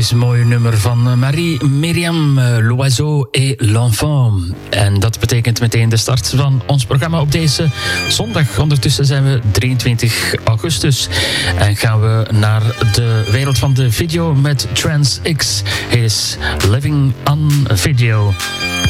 fantastisch mooie nummer van Marie-Myriam, L'Oiseau et l'Enfant. En dat betekent meteen de start van ons programma op deze zondag. Ondertussen zijn we 23 augustus en gaan we naar de wereld van de video met Trans X. Hier is Living on Video.